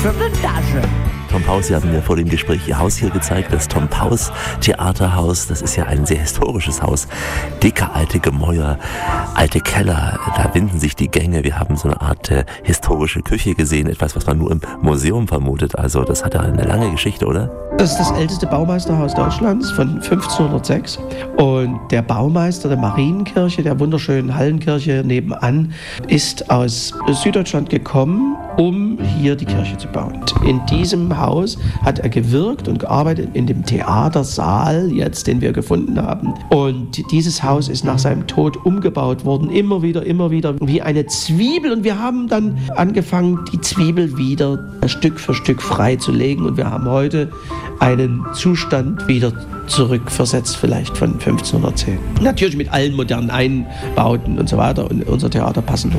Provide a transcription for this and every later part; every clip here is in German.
für die Tasche. Tom Paus, Sie haben mir vor dem Gespräch Ihr Haus hier gezeigt, das Tom Paus Theaterhaus. Das ist ja ein sehr historisches Haus. Dicke alte Gemäuer, alte Keller, da winden sich die Gänge. Wir haben so eine Art historische Küche gesehen, etwas, was man nur im Museum vermutet. Also das hat ja eine lange Geschichte, oder? Das ist das älteste Baumeisterhaus Deutschlands von 1506. Und der Baumeister der Marienkirche, der wunderschönen Hallenkirche nebenan, ist aus Süddeutschland gekommen, um hier die Kirche zu bauen. In diesem Haus hat er gewirkt und gearbeitet, in dem Theatersaal jetzt, den wir gefunden haben. Und dieses Haus ist nach seinem Tod umgebaut worden, immer wieder, wie eine Zwiebel. Und wir haben dann angefangen, die Zwiebel wieder Stück für Stück freizulegen. Und wir haben heute einen Zustand wieder zurückversetzt, vielleicht von 1510. Natürlich mit allen modernen Einbauten und so weiter. Und in unser Theater passen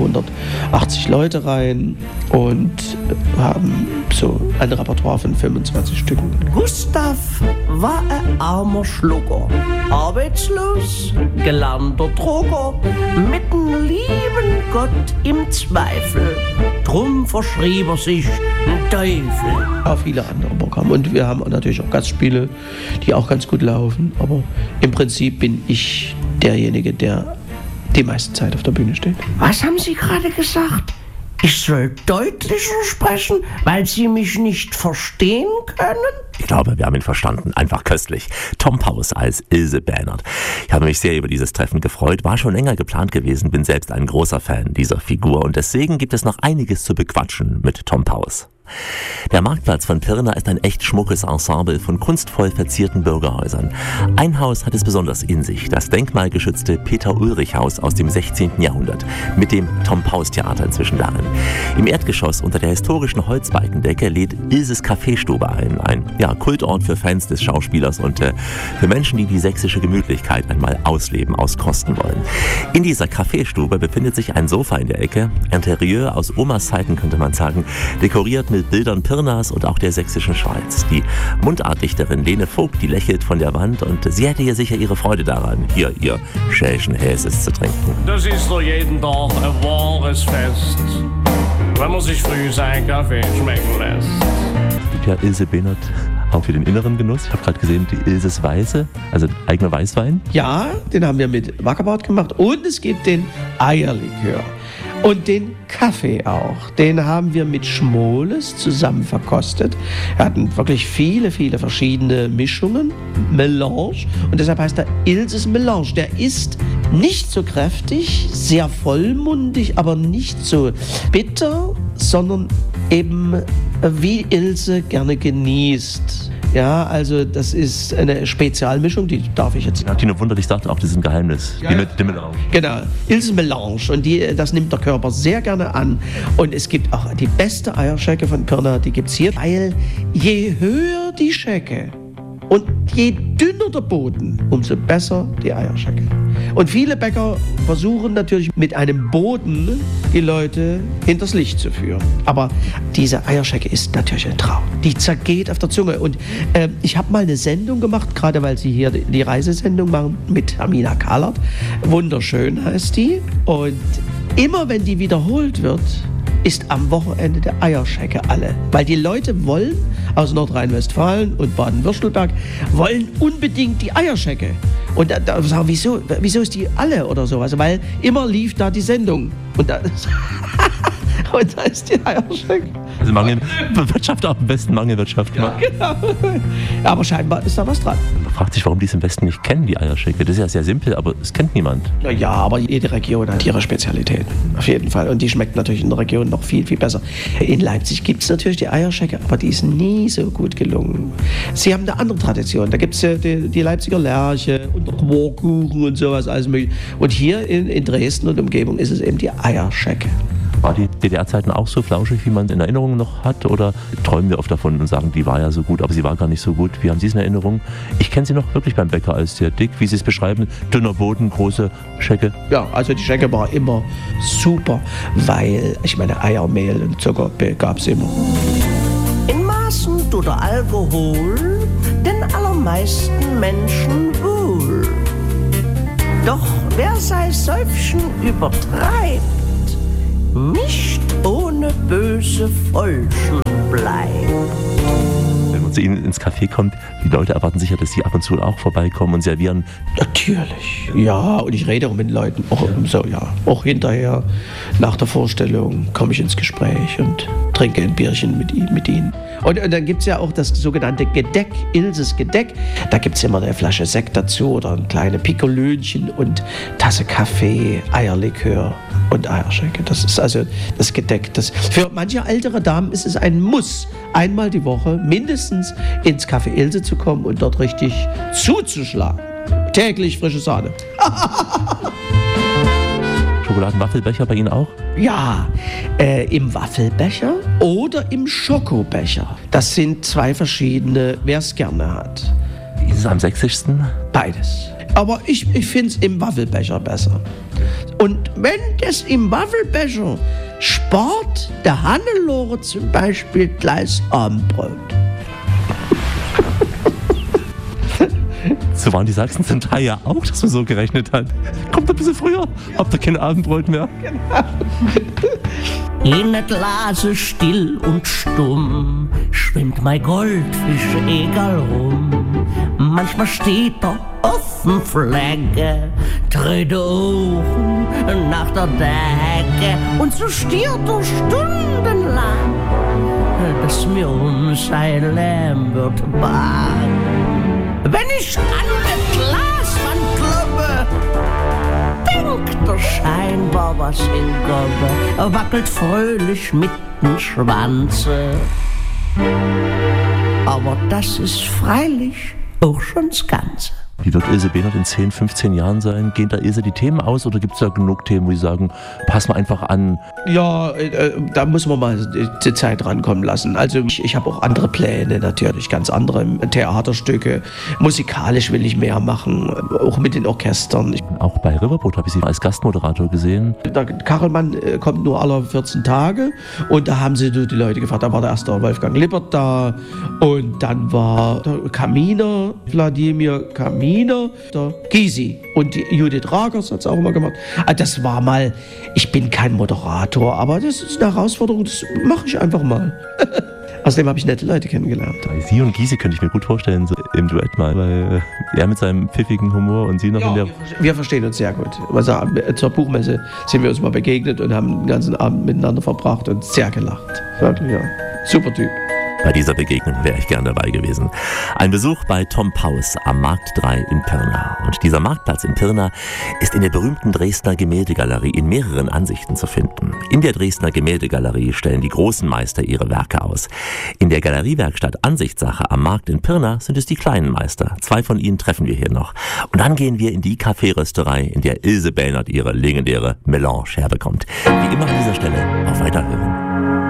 180 Leute rein und haben so ein Repertoire von 25 Stücken. Gustav war ein armer Schlucker, arbeitslos, gelernter Droger, mit dem lieben Gott im Zweifel. Drum verschrieb er sich ein Teufel. Auch viele andere Programme. Und wir haben natürlich auch Gastspiele, die auch ganz gut laufen. Aber im Prinzip bin ich derjenige, der die meiste Zeit auf der Bühne steht. Was haben Sie gerade gesagt? Ich soll deutlicher sprechen, weil Sie mich nicht verstehen können? Ich glaube, wir haben ihn verstanden. Einfach köstlich. Tom Paus als Ilse Bähnert. Ich habe mich sehr über dieses Treffen gefreut. War schon länger geplant gewesen. Bin selbst ein großer Fan dieser Figur. Und deswegen gibt es noch einiges zu bequatschen mit Tom Paus. Der Marktplatz von Pirna ist ein echt schmuckes Ensemble von kunstvoll verzierten Bürgerhäusern. Ein Haus hat es besonders in sich, das denkmalgeschützte Peter-Ulrich-Haus aus dem 16. Jahrhundert, mit dem Tom-Paus-Theater inzwischen darin. Im Erdgeschoss unter der historischen Holzbalkendecke lädt Ilses Kaffeestube ein Kultort für Fans des Schauspielers und für Menschen, die die sächsische Gemütlichkeit einmal ausleben, auskosten wollen. In dieser Kaffeestube befindet sich ein Sofa in der Ecke, Interieur aus Omas Zeiten, könnte man sagen, dekoriert mit Bildern Pirnas und auch der sächsischen Schweiz. Die Mundartdichterin Lene Vogt, die lächelt von der Wand und sie hätte hier sicher ihre Freude daran, hier ihr schälischen Häses zu trinken. Das ist doch jeden Tag ein wahres Fest, wenn man sich früh seinen Kaffee schmecken lässt. Ja, Ilse Bähnert auch für den inneren Genuss. Ich habe gerade gesehen, die Ilses Weiße, also eigener Weißwein. Ja, den haben wir mit Wackerbart gemacht und es gibt den Eierlikör. Und den Kaffee auch. Den haben wir mit Schmoles zusammen verkostet. Er hat wirklich viele verschiedene Mischungen. Melange. Und deshalb heißt er Ilses Melange. Der ist nicht so kräftig, sehr vollmundig, aber nicht so bitter, sondern eben wie Ilse gerne genießt. Ja, also das ist eine Spezialmischung, die darf ich jetzt. Tino Wunderlich sagte auch, das ist ein Geheimnis. Ja. Die mit Melange. Genau, Ilse Melange. Und das nimmt der Körper sehr gerne an. Und es gibt auch die beste Eierschecke von Pirna, die gibt's hier. Weil je höher die Schecke und je dünner der Boden, umso besser die Eierschecke. Und viele Bäcker versuchen natürlich mit einem Boden die Leute hinters Licht zu führen. Aber diese Eierschecke ist natürlich ein Traum. Die zergeht auf der Zunge. Und ich habe mal eine Sendung gemacht, gerade weil Sie hier die Reisesendung machen, mit Hermina Kahlert. Wunderschön heißt die. Und immer wenn die wiederholt wird, ist am Wochenende der Eierschecke alle. Weil die Leute wollen, aus Nordrhein-Westfalen und Baden-Württemberg, wollen unbedingt die Eierschecke. Und da sagen, wieso ist die alle oder so? Also, weil immer lief da die Sendung. Und da ist die Eierschecke. Also Mangelwirtschaft auch am besten Mangelwirtschaft. Ja, genau. Aber scheinbar ist da was dran. Man fragt sich, warum die es im Westen nicht kennen, die Eierschecke. Das ist ja sehr simpel, aber es kennt niemand. Ja, aber jede Region hat ihre Spezialität. Auf jeden Fall. Und die schmeckt natürlich in der Region noch viel besser. In Leipzig gibt es natürlich die Eierschecke, aber die ist nie so gut gelungen. Sie haben eine andere Tradition. Da gibt es ja die Leipziger Lerche und der Quarkkuchen und sowas alles mögliche. Und hier in Dresden und Umgebung ist es eben die Eierschecke. War die DDR-Zeiten auch so flauschig, wie man es in Erinnerung noch hat? Oder träumen wir oft davon und sagen, die war ja so gut, aber sie war gar nicht so gut? Wie haben Sie es in Erinnerung? Ich kenne sie noch wirklich beim Bäcker als sehr dick, wie Sie es beschreiben. Dünner Boden, große Schecke. Ja, also die Schecke war immer super, weil, ich meine, Eiermehl und Zucker gab es immer. In Maßen tut der Alkohol den allermeisten Menschen wohl. Doch wer sein Säufchen übertreibt, nicht ohne böse Folgen bleibt. zu Ihnen ins Café kommt, die Leute erwarten sicher, dass Sie ab und zu auch vorbeikommen und servieren. Natürlich. Ja, und ich rede auch mit Leuten. Auch hinterher, nach der Vorstellung, komme ich ins Gespräch und trinke ein Bierchen mit ihnen. Und dann gibt es ja auch das sogenannte Gedeck, Ilses Gedeck. Da gibt es immer eine Flasche Sekt dazu oder ein kleine Pikolönchen und Tasse Kaffee, Eierlikör und Eierschecke. Das ist also das Gedeck. Für manche ältere Damen ist es ein Muss, einmal die Woche mindestens ins Café Ilse zu kommen und dort richtig zuzuschlagen. Täglich frische Sahne. Schokoladenwaffelbecher bei Ihnen auch? Ja, im Waffelbecher oder im Schokobecher. Das sind zwei verschiedene, wer es gerne hat. Ist es am sächsischsten? Beides. Aber ich finde es im Waffelbecher besser. Und wenn das im Waffelbecher spart der Hannelore zum Beispiel gleich Abendbrot. So waren die Sachsen zum Teil ja auch, dass man so gerechnet hat. Kommt ein bisschen früher, habt ihr kein Abendbrot mehr. In der Blase still und stumm schwimmt mein Goldfisch egal rum. Manchmal steht er auf dem Flecke, dreht die Augen nach der Decke und so stiert er stundenlang, dass mir um sein Lärm wird bang. Wenn ich an den Glaswand kloppe, denkt er scheinbar was in Gobbe, wackelt fröhlich mit dem Schwanze. Aber das ist freilich auch schon das Ganze. Wie wird Ilse Behnert in 10, 15 Jahren sein? Gehen da Ilse die Themen aus oder gibt es da genug Themen, wo Sie sagen, passen wir einfach an? Ja, da muss man mal die Zeit rankommen lassen. Also ich habe auch andere Pläne natürlich, ganz andere Theaterstücke. Musikalisch will ich mehr machen, auch mit den Orchestern. Auch bei Riverboat habe ich Sie als Gastmoderator gesehen. Der Kachelmann kommt nur alle 14 Tage und da haben sie die Leute gefragt. Da war der erste Wolfgang Lippert da und dann war der Kaminer, Wladimir Kaminer, der Gysi und die Judith Ragers hat es auch immer gemacht. Das war mal, ich bin kein Moderator, aber das ist eine Herausforderung, das mache ich einfach mal. Außerdem habe ich nette Leute kennengelernt. Sie und Gysi könnte ich mir gut vorstellen, so im Duett mal, weil er mit seinem pfiffigen Humor und Sie noch in der... Wir verstehen uns sehr gut. Also, zur Buchmesse sind wir uns mal begegnet und haben den ganzen Abend miteinander verbracht und sehr gelacht. Wirklich, ja. Super Typ. Bei dieser Begegnung wäre ich gern dabei gewesen. Ein Besuch bei Tom Paus am Markt 3 in Pirna. Und dieser Marktplatz in Pirna ist in der berühmten Dresdner Gemäldegalerie in mehreren Ansichten zu finden. In der Dresdner Gemäldegalerie stellen die großen Meister ihre Werke aus. In der Galeriewerkstatt Ansichtssache am Markt in Pirna sind es die kleinen Meister. 2 von ihnen treffen wir hier noch. Und dann gehen wir in die Kaffeerösterei, in der Ilse Behnert ihre legendäre Melange herbekommt. Wie immer an dieser Stelle auf Weiterhören.